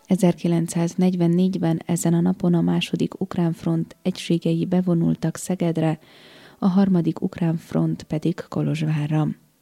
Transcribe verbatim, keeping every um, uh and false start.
ezerkilencszáznegyvennégyben ezen a napon a második ukrán front egységei bevonultak Szegedre, a harmadik ukrán front pedig Kolozsvárra.